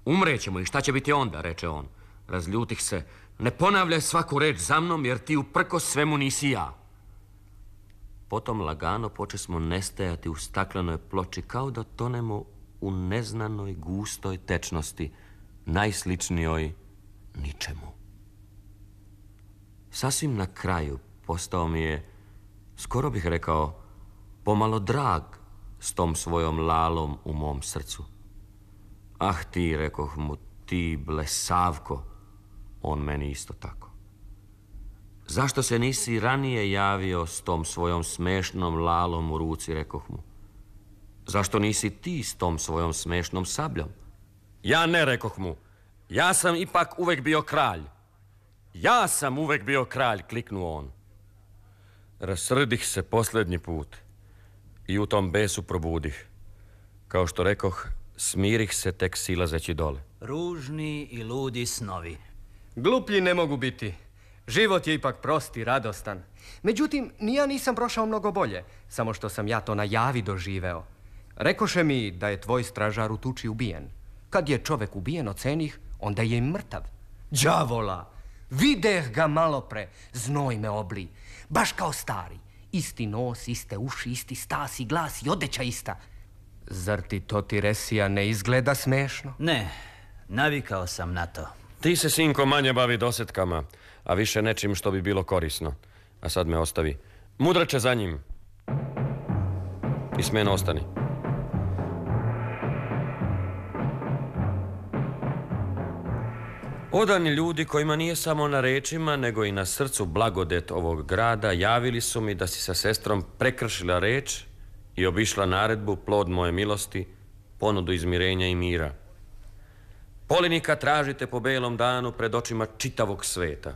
Umrećemo i šta će biti onda, reče on. Razljutih se. Ne ponavljaj svaku reč za mnom, jer ti uprkos svemu nisi ja. Potom lagano počesmo nestajati u staklenoj ploči kao da tonemo u neznanoj gustoj tečnosti, najsličnijoj ničemu. Sasvim na kraju postao mi je, skoro bih rekao, pomalo drag s tom svojom lalom u mom srcu. Ah ti, rekoh mu, ti blesavko, on meni isto tako. Zašto se nisi ranije javio s tom svojom smešnom lalom u ruci, rekoh mu. Zašto nisi ti s tom svojom smešnom sabljom? Ja ne, rekoh mu, ja sam ipak uvek bio kralj. Ja sam uvek bio kralj, kliknuo on. Rasrdih se posljednji put i u tom besu probudih. Kao što rekoh, smirih se tek silazeći dole. Ružni i ludi snovi. Gluplji ne mogu biti. Život je ipak prost i radostan. Međutim, ni ja nisam prošao mnogo bolje, samo što sam ja to na javi doživeo. Rekoše mi da je tvoj stražar u tuči ubijen. Kad je čovek ubijen od cenih, onda je i mrtav. Đavola! Videh ga malopre, znoj me obli. Baš kao stari. Isti nos, iste uši, isti stas i glas i odeća ista. Zar ti to, Tiresija, ne izgleda smešno? Ne, navikao sam na to. Ti se, sinko, manje bavi dosetkama, a više nečim što bi bilo korisno. A sad me ostavi. Mudrače za njim. I s mene ostani. Odani ljudi kojima nije samo na rečima, nego i na srcu blagodet ovog grada, javili su mi da si sa sestrom prekršila reč i obišla naredbu, plod moje milosti, ponudu izmirenja i mira. Polinika tražite po belom danu pred očima čitavog sveta.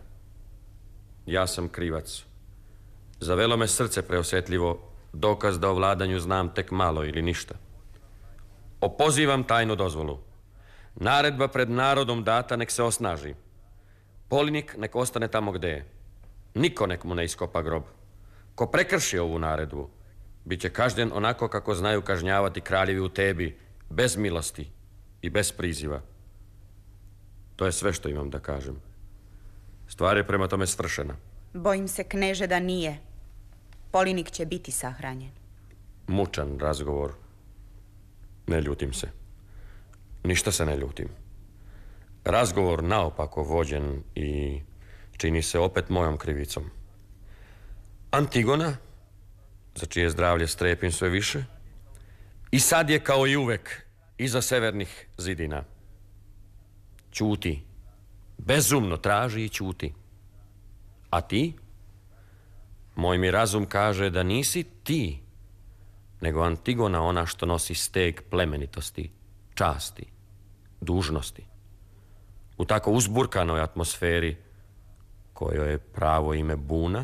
Ja sam krivac. Zavelo me srce preosetljivo, dokaz da o vladanju znam tek malo ili ništa. Opozivam tajnu dozvolu. Naredba pred narodom data nek se osnaži. Polinik nek ostane tamo gde je. Niko nek mu ne iskopa grob. Ko prekrši ovu naredbu, bit će kažnjen onako kako znaju kažnjavati kraljevi u Tebi, bez milosti i bez priziva. To je sve što imam da kažem. Stvar je prema tome svršena. Bojim se, kneže, da nije. Polinik će biti sahranjen. Mučan razgovor. Ne ljutim se. Ništa se ne ljutim. Razgovor naopako vođen i čini se opet mojom krivicom. Antigona, za čije zdravlje strepim sve više, i sad je kao i uvek iza severnih zidina. Ćuti. Bezumno traži i ćuti. A ti? Moj mi razum kaže da nisi ti, nego Antigona, ona što nosi steg plemenitosti, časti, dužnosti. U tako uzburkanoj atmosferi, kojoj je pravo ime Buna,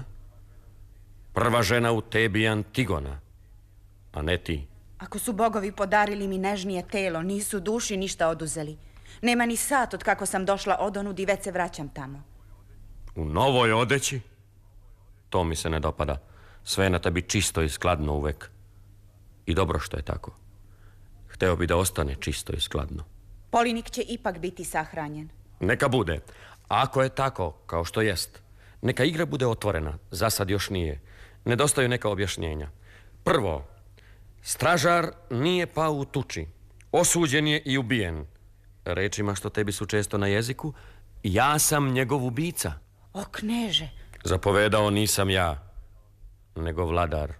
prva žena u Tebi je Antigona, a ne ti. Ako su bogovi podarili mi nežnije telo, nisu duši ništa oduzeli. Nema ni sat od kako sam došla odonud i već se vraćam tamo. U novoj odeći? To mi se ne dopada. Sve je na tebi čisto i skladno uvek. I dobro što je tako. Hteo bi da ostane čisto i skladno. Polinik će ipak biti sahranjen. Neka bude. Ako je tako, kao što jest, neka igra bude otvorena. Za sad još nije. Nedostaju neka objašnjenja. Prvo, stražar nije pao u tuči. Osuđen je i ubijen. Rečima što tebi su često na jeziku, ja sam njegov ubica. O, kneže! Zapovedao nisam ja, nego vladar.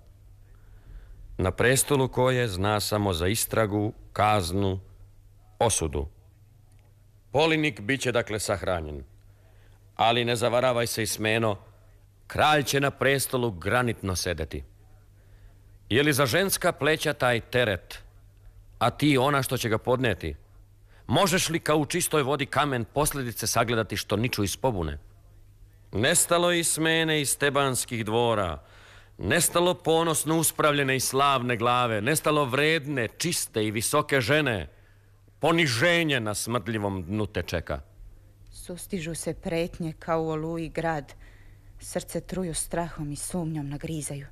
Na prestolu koje zna samo za istragu, kaznu, osudu. Polinik bit će dakle sahranjen. Ali ne zavaravaj se i smeno, kralj će na prestolu granitno sedeti. Je li za ženska pleća taj teret, a ti ona što će ga podneti? Možeš li kao u čistoj vodi kamen posljedice sagledati što niču iz pobune? Nestalo iz smene iz tebanskih dvora, nestalo ponosno uspravljene i slavne glave, nestalo vredne, čiste i visoke žene. Poniženje na smrdljivom dnu te čeka. Sustižu se pretnje kao u Oluji grad. Srce truju strahom i sumnjom nagrizaju.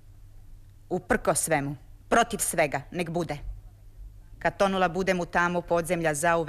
Uprko svemu, protiv svega, nek bude. Kad tonula budem u tamu podzemlja zauvek,